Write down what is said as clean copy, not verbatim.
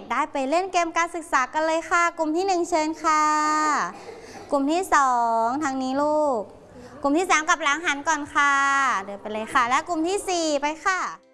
ๆได้ไปเล่นเกมการศึกษากันเลยค่ะกลุ่มที่1เชิญค่ะกลุ่มที่2ทางนี้ลูกกลุ่มที่3กับหลังหันก่อนค่ะเดินไปเลยค่ะและกลุ่มที่4ไปค่ะ